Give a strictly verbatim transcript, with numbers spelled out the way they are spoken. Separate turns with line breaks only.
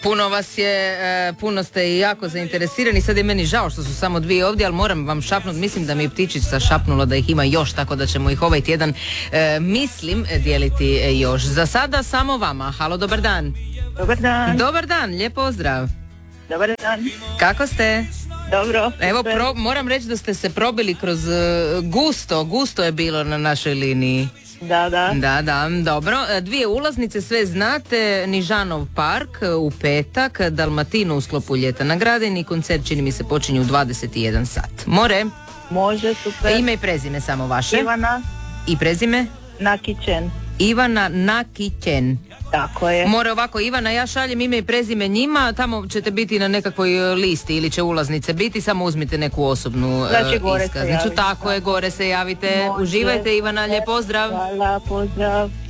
Puno vas je, e, puno ste i jako zainteresirani, sad je meni žao što su samo dvije ovdje, ali moram vam šapnut, mislim da mi je ptičica šapnula da ih ima još, tako da ćemo ih ovaj tjedan, e, mislim, dijeliti još. Za sada samo vama. Halo, dobar dan.
Dobar dan.
Dobar dan, lijep pozdrav.
Dobar dan.
Kako ste?
Dobro.
Evo, pro, moram reći da ste se probili kroz uh, gusto, gusto je bilo na našoj liniji.
Da, da.
Da, da, dobro. Dvije ulaznice, sve znate, Nižanov park u petak, Dalmatinu u sklopu Ljeta na Gradini, koncert čini mi se počinje u dvadeset i jedan sat. More?
Može, super.
Ime i prezime samo vaše.
Ivana
I prezime?
Nakićen.
Ivana Nakićen.
Tako je.
More ovako, Ivana, ja šaljem ime i prezime njima, tamo ćete biti na nekakvoj listi ili će ulaznice biti, samo uzmite neku osobnu
znači,
uh, iskaznicu. Tako je, gore se javite.
Može.
Uživajte, Ivana, lijep pozdrav.
Hvala, pozdrav.